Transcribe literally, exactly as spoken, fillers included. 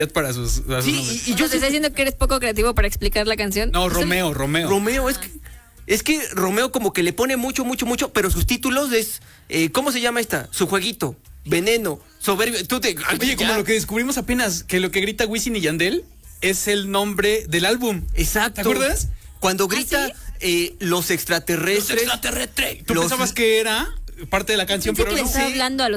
para sus, para sus Sí, nombres. y, y yo te está diciendo que eres poco creativo para explicar la canción. No, Romeo, Romeo. Romeo, es que, es que Romeo como que le pone mucho, mucho, mucho, pero sus títulos es, eh, ¿cómo se llama esta? Su jueguito, Veneno, Soberbio. Tú te, Oye, como ya. lo que descubrimos apenas, que lo que grita Wisin y Yandel es el nombre del álbum. Exacto. ¿Te acuerdas? Cuando grita ¿Ah, eh, los extraterrestres. Los extraterrestres. Tú los- pensabas que era parte de la canción, Pensé pero que le no. estaba Sí. hablando a los